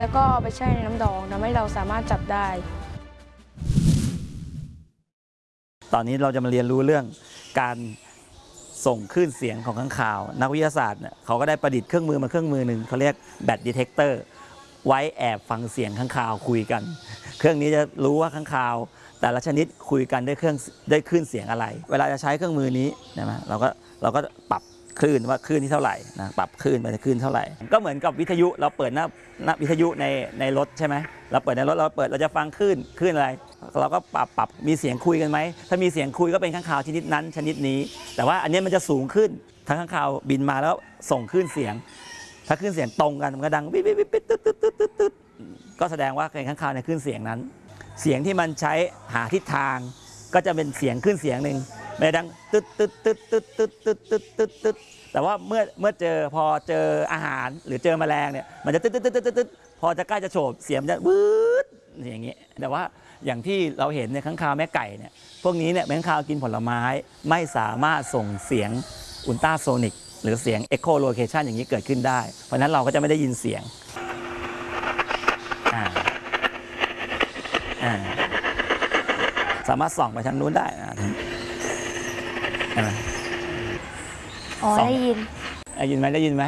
แล้วก็เอาไปแช่ในน้ำดองทำให้เราสามารถจับได้ตอนนี้เราจะมาเรียนรู้เรื่องการส่งคลื่นเสียงของค้างคาวนักวิทยาศาสตร์เนี่ยเขาก็ได้ประดิษฐ์เครื่องมือมาเครื่องมือหนึ่งเขาเรียกแบตดีเทคเตอร์ไว้แอบฟังเสียงค้างคาวคุยกันเครื่องนี้จะรู้ว่าค้างคาวแต่ละชนิดคุยกันด้วยคลื่นเสียงอะไรเวลาจะใช้เครื่องมือนี้นะเราก็ปรับคลื่นว่าคลื่นที่เท่าไหร่นะปรับคลื่นไปคลื่นเท่าไหร่ก็เหมือนกับวิทยุเราเปิดหน้าวิทยุในรถใช่ไหมเราเปิดในรถเราจะฟังคลื่นอะไรเราก็ปรับมีเสียงคุยกันไหมถ้ามีเสียงคุยก็เป็นค้างคาวชนิดนั้นชนิดนี้แต่ว่าอันนี้มันจะสูงขึ้นทั้งค้างคาวบินมาแล้วส่งคลื่นเสียงถ้าคลื่นเสียงตรงกันมันก็ดังปิ๊บปิ๊บปิ๊บปิ๊บตึ๊ดก็แสดงว่าเป็นค้างคาวในคลื่นเสียงนั้นเสียงที่มันใช้หาทิศทางก็จะเป็นเสียงคลื่นเสียงหนึ่งไม่ดังตึ๊ดตึ๊ดตึ๊ดตึ๊ดตึ๊ดตึ๊ดตึ๊ดตึ๊ดตึ๊ดแต่ว่าเมื่อพอเจออาหารหรือเจอแมลงเนี่ยมันจะตึ๊ดตึ๊ดตึ๊ดตึ๊ดพอจะใกล้จะโฉบเสียงจะวืดอย่างนี้แต่ว่าอย่างที่เราเห็นในค้างคาวแม่ไก่เนี่ยพวกนี้เนี่ยค้างคาวกินผลไม้ไม่สามารถส่งเสียงอุลตราโซนิกหรือเสียงเอ็กโคโลเคชันอย่างนี้เกิดขึ้นได้เพราะนั้นเราก็จะไม่ได้ยินเสียงสามารถส่องไปทางนู้นได้อ๋อได้ยินไหมได้ยินไหม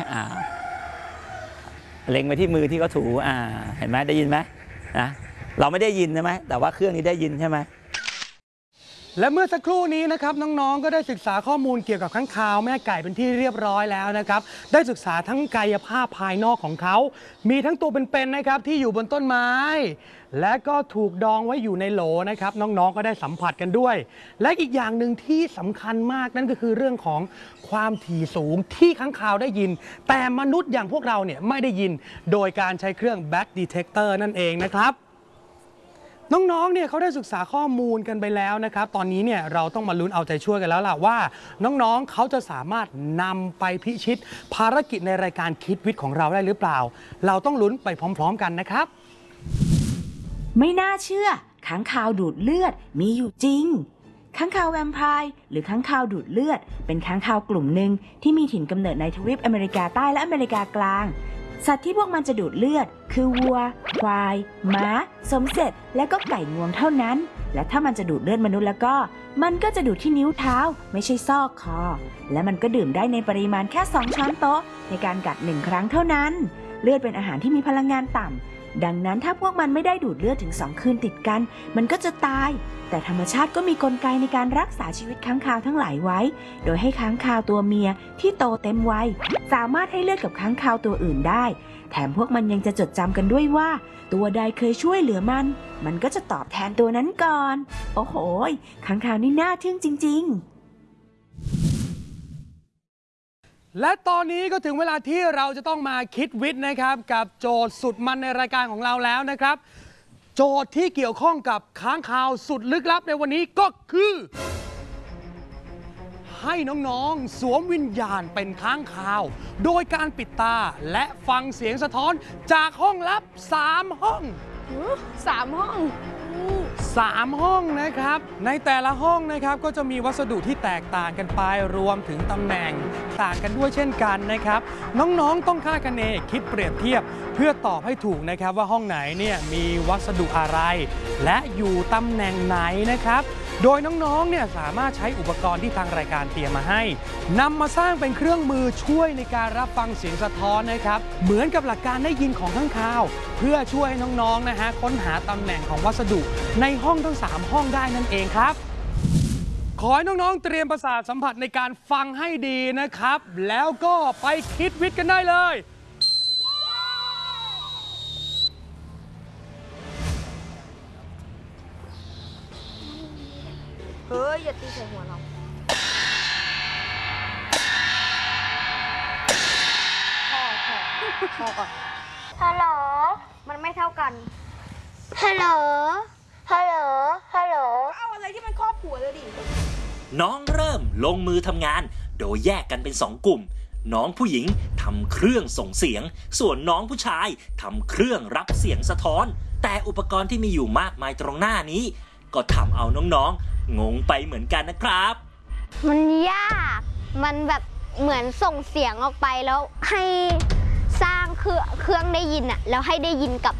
เล็งไปที่มือที่เขาถูเห็นไหมได้ยินไหมนะเราไม่ได้ยินใช่ไหมแต่ว่าเครื่องนี้ได้ยินใช่ไหมและเมื่อสักครู่นี้นะครับน้องๆก็ได้ศึกษาข้อมูลเกี่ยวกับค้างคาวแม่ไก่เป็นที่เรียบร้อยแล้วนะครับได้ศึกษาทั้งกายภาพภายนอกของเขามีทั้งตัวเป็นๆนะครับที่อยู่บนต้นไม้และก็ถูกดองไว้อยู่ในโหลนะครับน้องๆก็ได้สัมผัสกันด้วยและอีกอย่างหนึ่งที่สำคัญมากนั่นก็คือเรื่องของความถี่สูงที่ค้างคาวได้ยินแต่มนุษย์อย่างพวกเราเนี่ยไม่ได้ยินโดยการใช้เครื่อง Back Detector นั่นเองนะครับน้องๆเนี่ยเขาได้ศึกษาข้อมูลกันไปแล้วนะครับตอนนี้เนี่ยเราต้องมาลุ้นเอาใจช่วยกันแล้วล่ะว่าน้องๆเขาจะสามารถนำไปพิชิตภารกิจในรายการคิดวิทย์ของเราได้หรือเปล่าเราต้องลุ้นไปพร้อมๆกันนะครับไม่น่าเชื่อค้างคาวดูดเลือดมีอยู่จริงค้างคาวแวมไพร์หรือค้างคาวดูดเลือดเป็นค้างคาวกลุ่มหนึ่งที่มีถิ่นกำเนิดในทวีปอเมริกาใต้และอเมริกากลางสัตว์ที่พวกมันจะดูดเลือดคือวัวควายม้าสมเสร็จและก็ไก่งวงเท่านั้นและถ้ามันจะดูดเลือดมนุษย์แล้วก็มันก็จะดูดที่นิ้วเท้าไม่ใช่ซอกคอและมันก็ดื่มได้ในปริมาณแค่2 ช้อนโต๊ะในการกัด1 ครั้งเท่านั้นเลือดเป็นอาหารที่มีพลังงานต่ำดังนั้นถ้าพวกมันไม่ได้ดูดเลือดถึง2 คืนติดกันมันก็จะตายแต่ธรรมชาติก็มีกลไกในการรักษาชีวิตค้างคาวทั้งหลายไว้โดยให้ค้างคาวตัวเมียที่โตเต็มวัยสามารถให้เลือดกับค้างคาวตัวอื่นได้แถมพวกมันยังจะจดจำกันด้วยว่าตัวใดเคยช่วยเหลือมันก็จะตอบแทนตัวนั้นก่อนโอ้โหค้างคาวนี่น่าทึ่งจริงๆและตอนนี้ก็ถึงเวลาที่เราจะต้องมาคิดวิทย์นะครับกับโจทย์สุดมันในรายการของเราแล้วนะครับโจทย์ที่เกี่ยวข้องกับค้างคาวสุดลึกลับในวันนี้ก็คือให้น้องๆสวมวิญญาณเป็นค้างคาวโดยการปิดตาและฟังเสียงสะท้อนจากห้องลับ3 ห้อง 3 ห้อง 3 ห้องนะครับในแต่ละห้องนะครับก็จะมีวัสดุที่แตกต่างกันไปรวมถึงตำแหน่งต่างกันด้วยเช่นกันนะครับน้องๆต้องคาดคะเนคิดเปรียบเทียบเพื่อตอบให้ถูกนะครับว่าห้องไหนเนี่ยมีวัสดุอะไรและอยู่ตำแหน่งไหนนะครับโดยน้องๆเนี่ยสามารถใช้อุปกรณ์ที่ทางรายการเตรียมมาให้นำมาสร้างเป็นเครื่องมือช่วยในการรับฟังเสียงสะท้อนนะครับเหมือนกับหลักการได้ยินของค้างคาวเพื่อช่วยให้น้องๆนะฮะค้นหาตำแหน่งของวัสดุในห้องทั้ง3 ห้องได้นั่นเองครับขอให้น้องๆเตรียมประสาทสัมผัสในการฟังให้ดีนะครับแล้วก็ไปคิดวิทย์กันได้เลยเฮ้ยอย่าตีใส่หัวเราพอก่อนฮัลโหลมันไม่เท่ากันฮัลโหลฮัลโหลฮัลโหลเอาอะไรที่มันครอบหัวเลยดิน้องเริ่มลงมือทำงานโดยแยกกันเป็น2 กลุ่มน้องผู้หญิงทำเครื่องส่งเสียงส่วนน้องผู้ชายทำเครื่องรับเสียงสะท้อนแต่อุปกรณ์ที่มีอยู่มากมายตรงหน้านี้ก็ทำเอาน้องๆงงไปเหมือนกันนะครับมันยากมันแบบเหมือนส่งเสียงออกไปแล้วให้สร้างคือเครื่องได้ยินอะแล้วให้ได้ยินกับ